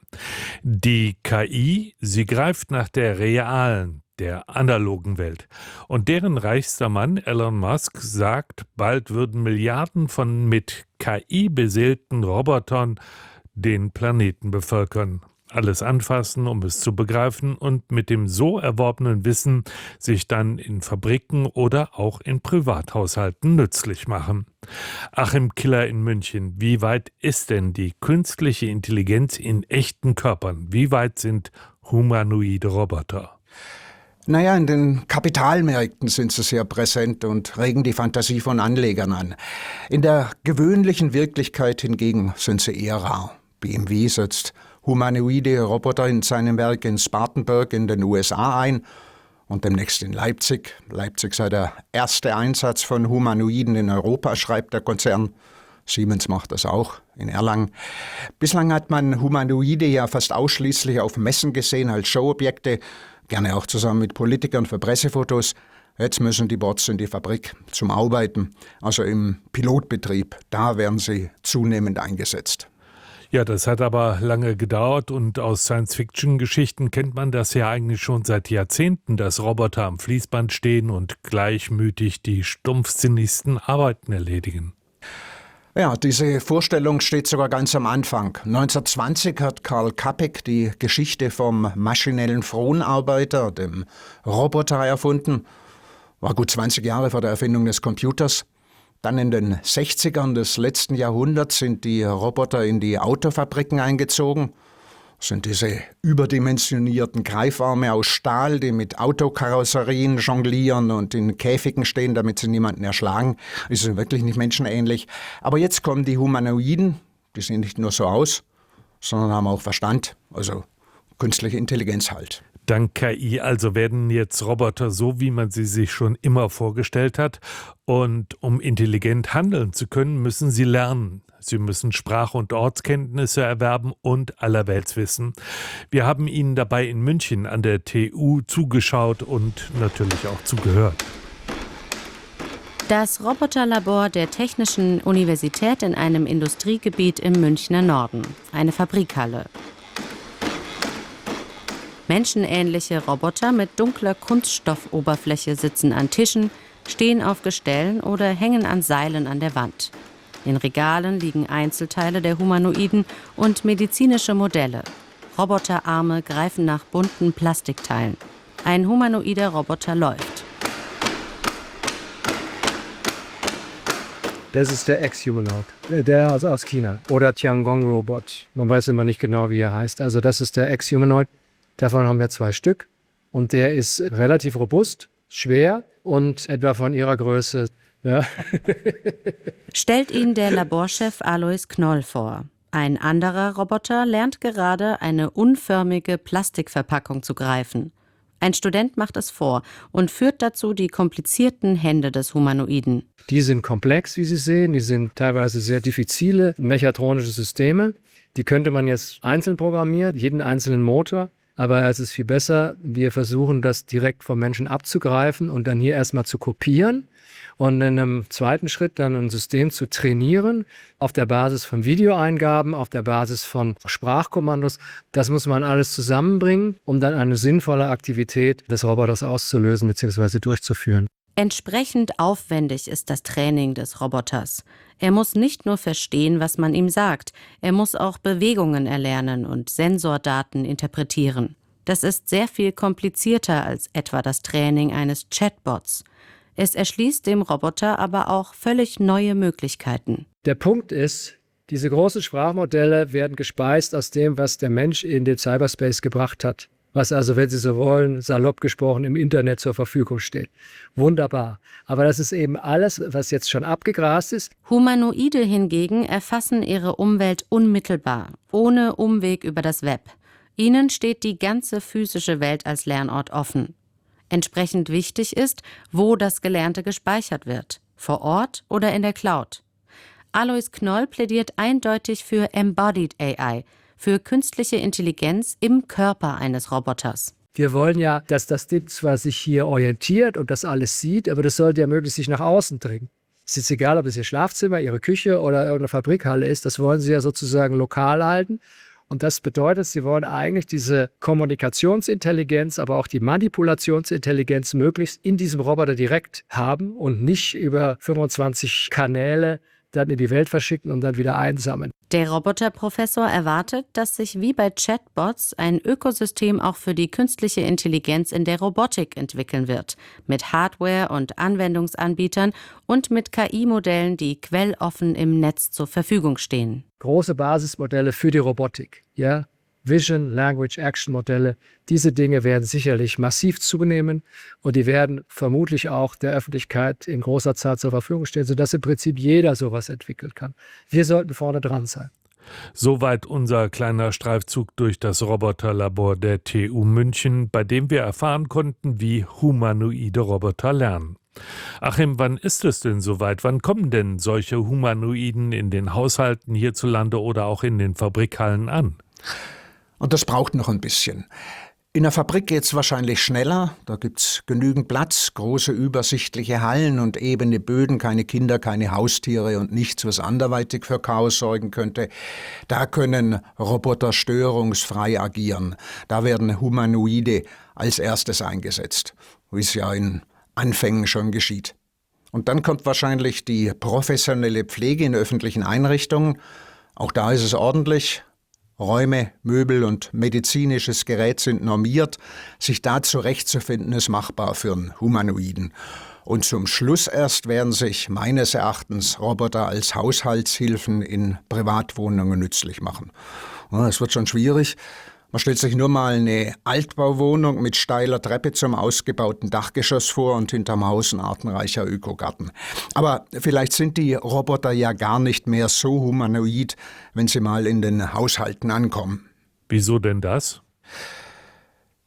Die K I, sie greift nach der realen, der analogen Welt. Und deren reichster Mann, Elon Musk, sagt, bald würden Milliarden von mit K I beseelten Robotern den Planeten bevölkern. Alles anfassen, um es zu begreifen und mit dem so erworbenen Wissen sich dann in Fabriken oder auch in Privathaushalten nützlich machen. Achim Killer in München, wie weit ist denn die künstliche Intelligenz in echten Körpern? Wie weit sind humanoide Roboter? Naja, in den Kapitalmärkten sind sie sehr präsent und regen die Fantasie von Anlegern an. In der gewöhnlichen Wirklichkeit hingegen sind sie eher rar. B M W setzt humanoide Roboter in seinem Werk in Spartanburg in den U S A ein und demnächst in Leipzig. Leipzig sei der erste Einsatz von Humanoiden in Europa, schreibt der Konzern. Siemens macht das auch in Erlangen. Bislang hat man Humanoide ja fast ausschließlich auf Messen gesehen als Showobjekte, gerne auch zusammen mit Politikern für Pressefotos. Jetzt müssen die Bots in die Fabrik zum Arbeiten, also im Pilotbetrieb. Da werden sie zunehmend eingesetzt. Ja, das hat aber lange gedauert und aus Science-Fiction-Geschichten kennt man das ja eigentlich schon seit Jahrzehnten, dass Roboter am Fließband stehen und gleichmütig die stumpfsinnigsten Arbeiten erledigen. Ja, diese Vorstellung steht sogar ganz am Anfang. neunzehnhundertzwanzig hat Karl Kapek die Geschichte vom maschinellen Fronarbeiter, dem Roboter, erfunden. War gut zwanzig Jahre vor der Erfindung des Computers. Dann in den sechzigern des letzten Jahrhunderts sind die Roboter in die Autofabriken eingezogen. Das sind diese überdimensionierten Greifarme aus Stahl, die mit Autokarosserien jonglieren und in Käfigen stehen, damit sie niemanden erschlagen. Die sind wirklich nicht menschenähnlich. Aber jetzt kommen die Humanoiden, die sehen nicht nur so aus, sondern haben auch Verstand, also künstliche Intelligenz halt. Dank K I also werden jetzt Roboter so, wie man sie sich schon immer vorgestellt hat. Und um intelligent handeln zu können, müssen sie lernen. Sie müssen Sprach- und Ortskenntnisse erwerben und Allerweltswissen. Wir haben Ihnen dabei in München an der T U zugeschaut und natürlich auch zugehört. Das Roboterlabor der Technischen Universität in einem Industriegebiet im Münchner Norden. Eine Fabrikhalle. Menschenähnliche Roboter mit dunkler Kunststoffoberfläche sitzen an Tischen, stehen auf Gestellen oder hängen an Seilen an der Wand. In Regalen liegen Einzelteile der Humanoiden und medizinische Modelle. Roboterarme greifen nach bunten Plastikteilen. Ein humanoider Roboter läuft. Das ist der Ex-Humanoid, der also aus China. Oder Tiangong-Robot. Man weiß immer nicht genau, wie er heißt. Also das ist der Ex-Humanoid. Davon haben wir zwei Stück. Und der ist relativ robust, schwer und etwa von ihrer Größe. Ja. Stellt ihn der Laborchef Alois Knoll vor. Ein anderer Roboter lernt gerade, eine unförmige Plastikverpackung zu greifen. Ein Student macht es vor und führt dazu die komplizierten Hände des Humanoiden. Die sind komplex, wie Sie sehen. Die sind teilweise sehr diffizile mechatronische Systeme. Die könnte man jetzt einzeln programmieren, jeden einzelnen Motor. Aber es ist viel besser, wir versuchen das direkt vom Menschen abzugreifen und dann hier erstmal zu kopieren und in einem zweiten Schritt dann ein System zu trainieren auf der Basis von Videoeingaben, auf der Basis von Sprachkommandos. Das muss man alles zusammenbringen, um dann eine sinnvolle Aktivität des Roboters auszulösen bzw. durchzuführen. Entsprechend aufwendig ist das Training des Roboters. Er muss nicht nur verstehen, was man ihm sagt, er muss auch Bewegungen erlernen und Sensordaten interpretieren. Das ist sehr viel komplizierter als etwa das Training eines Chatbots. Es erschließt dem Roboter aber auch völlig neue Möglichkeiten. Der Punkt ist, diese großen Sprachmodelle werden gespeist aus dem, was der Mensch in den Cyberspace gebracht hat. Was also, wenn Sie so wollen, salopp gesprochen, im Internet zur Verfügung steht. Wunderbar. Aber das ist eben alles, was jetzt schon abgegrast ist. Humanoide hingegen erfassen ihre Umwelt unmittelbar, ohne Umweg über das Web. Ihnen steht die ganze physische Welt als Lernort offen. Entsprechend wichtig ist, wo das Gelernte gespeichert wird, vor Ort oder in der Cloud. Alois Knoll plädiert eindeutig für Embodied A I, für künstliche Intelligenz im Körper eines Roboters. Wir wollen ja, dass das Ding zwar sich hier orientiert und das alles sieht, aber das sollte ja möglichst sich nach außen dringen. Es ist egal, ob es Ihr Schlafzimmer, Ihre Küche oder irgendeine Fabrikhalle ist, das wollen Sie ja sozusagen lokal halten. Und das bedeutet, Sie wollen eigentlich diese Kommunikationsintelligenz, aber auch die Manipulationsintelligenz möglichst in diesem Roboter direkt haben und nicht über fünfundzwanzig Kanäle dann in die Welt verschicken und dann wieder einsammeln. Der Roboterprofessor erwartet, dass sich wie bei Chatbots ein Ökosystem auch für die künstliche Intelligenz in der Robotik entwickeln wird, mit Hardware- und Anwendungsanbietern und mit K I-Modellen, die quelloffen im Netz zur Verfügung stehen. Große Basismodelle für die Robotik, ja, Vision, Language, Action-Modelle, diese Dinge werden sicherlich massiv zunehmen und die werden vermutlich auch der Öffentlichkeit in großer Zahl zur Verfügung stehen, sodass im Prinzip jeder sowas entwickeln kann. Wir sollten vorne dran sein. Soweit unser kleiner Streifzug durch das Roboterlabor der T U München, bei dem wir erfahren konnten, wie humanoide Roboter lernen. Achim, wann ist es denn soweit? Wann kommen denn solche Humanoiden in den Haushalten hierzulande oder auch in den Fabrikhallen an? Und das braucht noch ein bisschen. In der Fabrik geht es wahrscheinlich schneller. Da gibt es genügend Platz, große übersichtliche Hallen und ebene Böden, keine Kinder, keine Haustiere und nichts, was anderweitig für Chaos sorgen könnte. Da können Roboter störungsfrei agieren. Da werden Humanoide als erstes eingesetzt, wie es ja in Anfängen schon geschieht. Und dann kommt wahrscheinlich die professionelle Pflege in öffentlichen Einrichtungen. Auch da ist es ordentlich. Räume, Möbel und medizinisches Gerät sind normiert. Sich da zurechtzufinden, ist machbar für einen Humanoiden. Und zum Schluss erst werden sich meines Erachtens Roboter als Haushaltshilfen in Privatwohnungen nützlich machen. Es wird schon schwierig. Man stellt sich nur mal eine Altbauwohnung mit steiler Treppe zum ausgebauten Dachgeschoss vor und hinterm Haus ein artenreicher Ökogarten. Aber vielleicht sind die Roboter ja gar nicht mehr so humanoid, wenn sie mal in den Haushalten ankommen. Wieso denn das?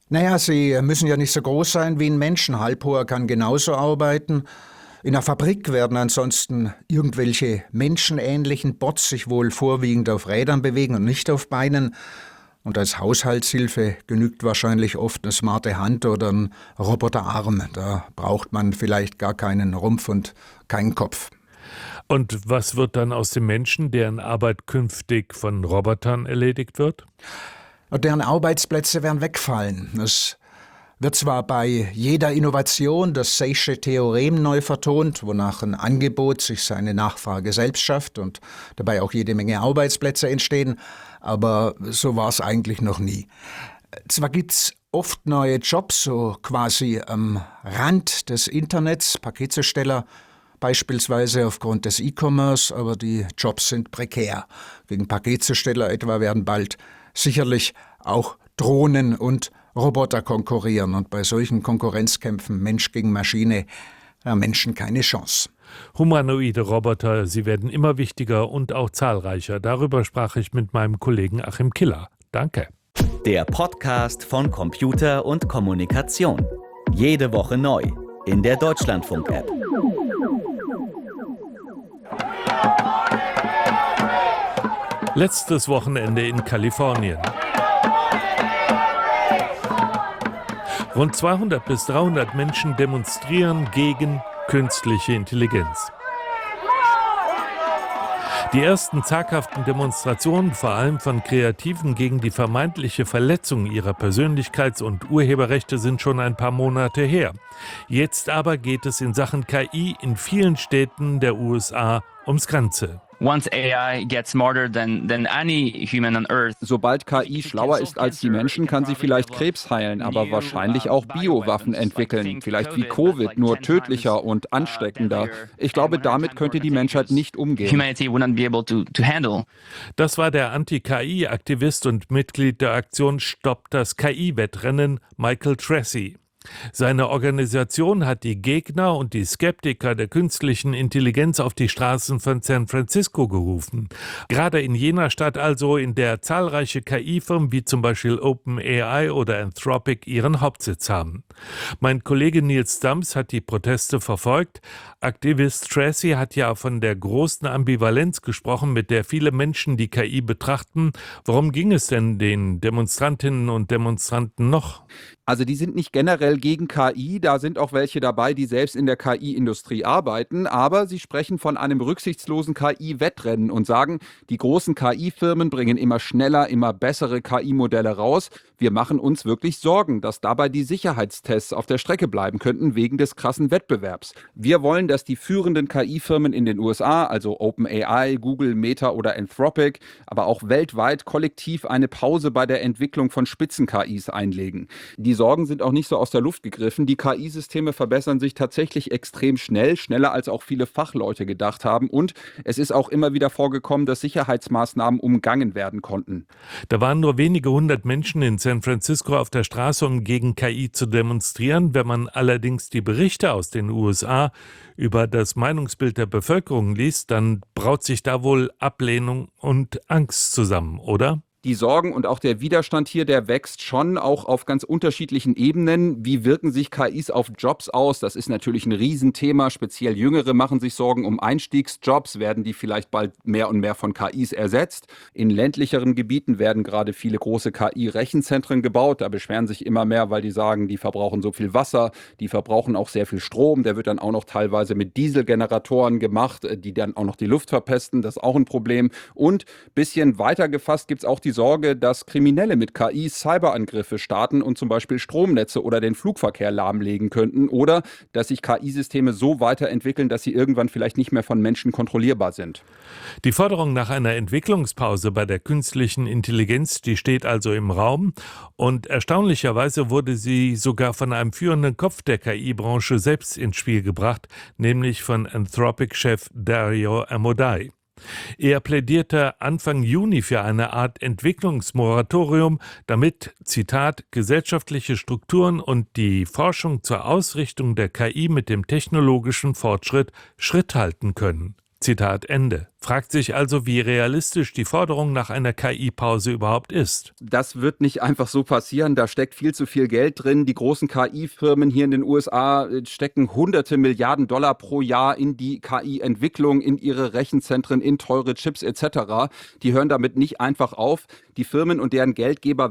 Naja, sie müssen ja nicht so groß sein wie ein Mensch. Ein Halbhoher kann genauso arbeiten. In einer Fabrik werden ansonsten irgendwelche menschenähnlichen Bots sich wohl vorwiegend auf Rädern bewegen und nicht auf Beinen. Und als Haushaltshilfe genügt wahrscheinlich oft eine smarte Hand oder ein Roboterarm. Da braucht man vielleicht gar keinen Rumpf und keinen Kopf. Und was wird dann aus den Menschen, deren Arbeit künftig von Robotern erledigt wird? Und deren Arbeitsplätze werden wegfallen. Es wird zwar bei jeder Innovation das Say'sche Theorem neu vertont, wonach ein Angebot sich seine Nachfrage selbst schafft und dabei auch jede Menge Arbeitsplätze entstehen, aber so war es eigentlich noch nie. Zwar gibt's oft neue Jobs, so quasi am Rand des Internets, Paketzusteller beispielsweise aufgrund des E-Commerce, aber die Jobs sind prekär. Gegen Paketzusteller etwa werden bald sicherlich auch Drohnen und Roboter konkurrieren und bei solchen Konkurrenzkämpfen Mensch gegen Maschine haben Menschen keine Chance. Humanoide Roboter, sie werden immer wichtiger und auch zahlreicher. Darüber sprach ich mit meinem Kollegen Achim Killer. Danke. Der Podcast von Computer und Kommunikation. Jede Woche neu in der Deutschlandfunk-App. Letztes Wochenende in Kalifornien. Rund zweihundert bis dreihundert Menschen demonstrieren gegen künstliche Intelligenz. Die ersten zaghaften Demonstrationen, vor allem von Kreativen gegen die vermeintliche Verletzung ihrer Persönlichkeits- und Urheberrechte, sind schon ein paar Monate her. Jetzt aber geht es in Sachen K I in vielen Städten der U S A ums Ganze. Once A I gets smarter than, than any human on Earth. Sobald K I schlauer ist als die Menschen, kann sie vielleicht Krebs heilen, aber wahrscheinlich auch Biowaffen entwickeln. Vielleicht wie Covid, nur tödlicher und ansteckender. Ich glaube, damit könnte die Menschheit nicht umgehen. Humanity wouldn't be able to, to handle. Das war der Anti-K I-Aktivist und Mitglied der Aktion Stoppt das K I-Wettrennen, Michael Tracey. Seine Organisation hat die Gegner und die Skeptiker der künstlichen Intelligenz auf die Straßen von San Francisco gerufen. Gerade in jener Stadt also, in der zahlreiche K I-Firmen wie zum Beispiel OpenAI oder Anthropic ihren Hauptsitz haben. Mein Kollege Nils Dams hat die Proteste verfolgt. Aktivist Tracey hat ja von der großen Ambivalenz gesprochen, mit der viele Menschen die K I betrachten. Warum ging es denn den Demonstrantinnen und Demonstranten noch? Also die sind nicht generell gegen K I, da sind auch welche dabei, die selbst in der K I-Industrie arbeiten, aber sie sprechen von einem rücksichtslosen K I-Wettrennen und sagen, die großen K I-Firmen bringen immer schneller, immer bessere K I-Modelle raus. Wir machen uns wirklich Sorgen, dass dabei die Sicherheitstests auf der Strecke bleiben könnten wegen des krassen Wettbewerbs. Wir wollen, dass die führenden K I-Firmen in den U S A, also OpenAI, Google, Meta oder Anthropic, aber auch weltweit kollektiv eine Pause bei der Entwicklung von Spitzen-K Is einlegen. Die Sorgen sind auch nicht so aus der Luft gegriffen. Die K I-Systeme verbessern sich tatsächlich extrem schnell, schneller als auch viele Fachleute gedacht haben. Und es ist auch immer wieder vorgekommen, dass Sicherheitsmaßnahmen umgangen werden konnten. Da waren nur wenige hundert Menschen in San Francisco auf der Straße, um gegen K I zu demonstrieren. Wenn man allerdings die Berichte aus den U S A über das Meinungsbild der Bevölkerung liest, dann braut sich da wohl Ablehnung und Angst zusammen, oder? Die Sorgen und auch der Widerstand hier, der wächst schon auch auf ganz unterschiedlichen Ebenen. Wie wirken sich K Is auf Jobs aus? Das ist natürlich ein Riesenthema. Speziell Jüngere machen sich Sorgen um Einstiegsjobs. Werden die vielleicht bald mehr und mehr von K Is ersetzt? In ländlicheren Gebieten werden gerade viele große K I-Rechenzentren gebaut. Da beschweren sich immer mehr, weil die sagen, die verbrauchen so viel Wasser, die verbrauchen auch sehr viel Strom. Der wird dann auch noch teilweise mit Dieselgeneratoren gemacht, die dann auch noch die Luft verpesten. Das ist auch ein Problem. Und ein bisschen weiter gefasst gibt es auch die Die Sorge, dass Kriminelle mit K I Cyberangriffe starten und zum Beispiel Stromnetze oder den Flugverkehr lahmlegen könnten oder dass sich K I-Systeme so weiterentwickeln, dass sie irgendwann vielleicht nicht mehr von Menschen kontrollierbar sind. Die Forderung nach einer Entwicklungspause bei der künstlichen Intelligenz, die steht also im Raum und erstaunlicherweise wurde sie sogar von einem führenden Kopf der K I-Branche selbst ins Spiel gebracht, nämlich von Anthropic-Chef Dario Amodei. Er plädierte Anfang Juni für eine Art Entwicklungsmoratorium, damit, Zitat, gesellschaftliche Strukturen und die Forschung zur Ausrichtung der K I mit dem technologischen Fortschritt Schritt halten können. Zitat Ende. Fragt sich also, wie realistisch die Forderung nach einer K I-Pause überhaupt ist. Das wird nicht einfach so passieren. Da steckt viel zu viel Geld drin. Die großen K I-Firmen hier in den U S A stecken hunderte Milliarden Dollar pro Jahr in die K I-Entwicklung, in ihre Rechenzentren, in teure Chips et cetera. Die hören damit nicht einfach auf. Die Firmen und deren Geldgeber